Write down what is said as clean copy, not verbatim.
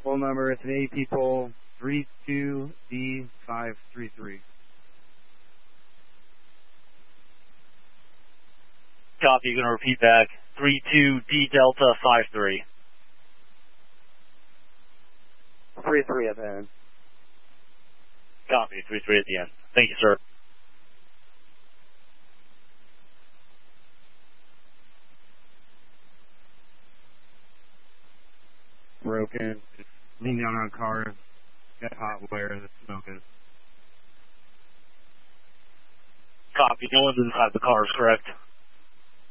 Phone number is 8 people 32D533. Copy, you're going to repeat back. 32D Delta 53. 33 at the end. Copy, 33 at the end. Thank you, sir. Broken. Just lean down on a car. Got hot wire that's smoking. Copy, no one's inside the cars, correct?